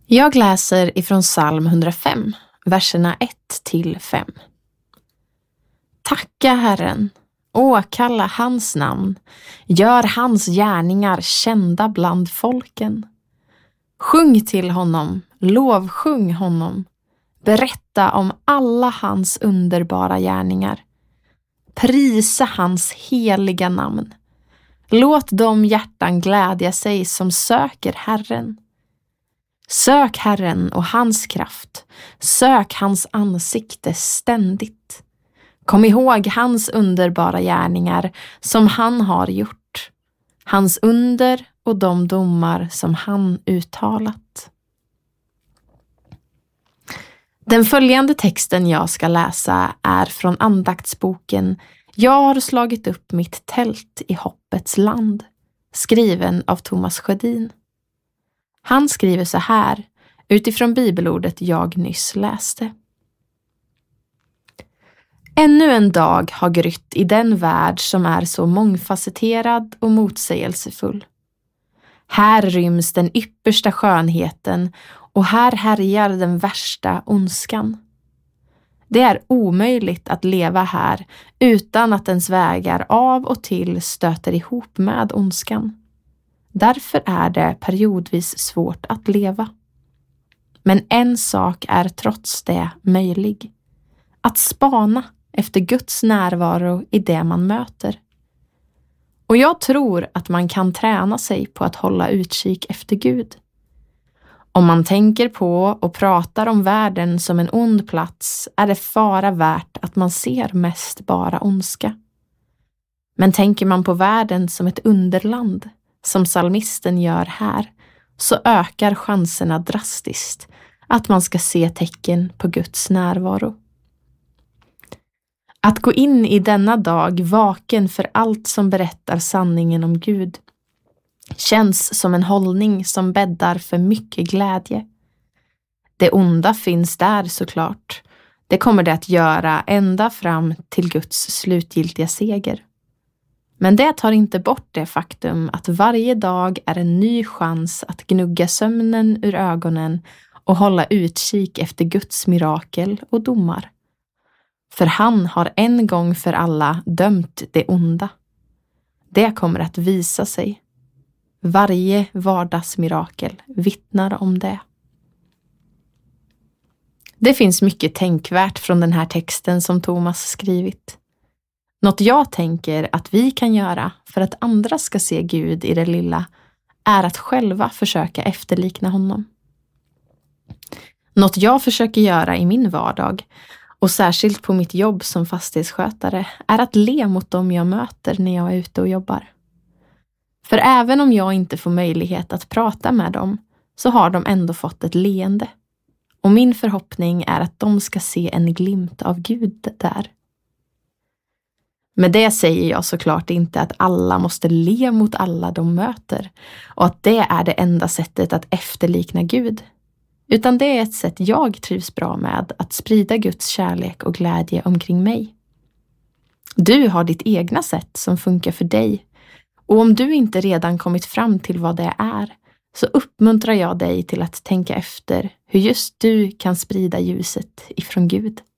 Jag läser ifrån psalm 105, verserna 1-5. Tacka Herren, åkalla hans namn, gör hans gärningar kända bland folken. Sjung till honom, lovsjung honom, berätta om alla hans underbara gärningar. Prisa hans heliga namn. Låt de hjärtan glädja sig som söker Herren. Sök Herren och hans kraft. Sök hans ansikte ständigt. Kom ihåg hans underbara gärningar som han har gjort. Hans under och de domar som han uttalat. Den följande texten jag ska läsa är från andaktsboken Jag har slagit upp mitt tält i hoppets land, skriven av Thomas Sjödin. Han skriver så här, utifrån bibelordet jag nyss läste. Ännu en dag har grytt i den värld som är så mångfacetterad och motsägelsefull. Här ryms den yppersta skönheten och här härjar den värsta ondskan. Det är omöjligt att leva här utan att ens vägar av och till stöter ihop med ondskan. Därför är det periodvis svårt att leva. Men en sak är trots det möjlig. Att spana efter Guds närvaro i det man möter. Och jag tror att man kan träna sig på att hålla utkik efter Gud. Om man tänker på och pratar om världen som en ond plats är det fara värt att man ser mest bara ondska. Men tänker man på världen som ett underland, som psalmisten gör här, så ökar chanserna drastiskt att man ska se tecken på Guds närvaro. Att gå in i denna dag vaken för allt som berättar sanningen om Gud känns som en hållning som bäddar för mycket glädje. Det onda finns där såklart. Det kommer det att göra ända fram till Guds slutgiltiga seger. Men det tar inte bort det faktum att varje dag är en ny chans att gnugga sömnen ur ögonen och hålla utkik efter Guds mirakel och domar. För han har en gång för alla dömt det onda. Det kommer att visa sig. Varje vardagsmirakel vittnar om det. Det finns mycket tänkvärt från den här texten som Thomas skrivit. Något jag tänker att vi kan göra för att andra ska se Gud i det lilla är att själva försöka efterlikna honom. Något jag försöker göra i min vardag och särskilt på mitt jobb som fastighetsskötare är att le mot dem jag möter när jag är ute och jobbar. För även om jag inte får möjlighet att prata med dem så har de ändå fått ett leende. Och min förhoppning är att de ska se en glimt av Gud där. Med det säger jag såklart inte att alla måste le mot alla de möter och att det är det enda sättet att efterlikna Gud. Utan det är ett sätt jag trivs bra med att sprida Guds kärlek och glädje omkring mig. Du har ditt egna sätt som funkar för dig. Och om du inte redan kommit fram till vad det är så uppmuntrar jag dig till att tänka efter hur just du kan sprida ljuset ifrån Gud.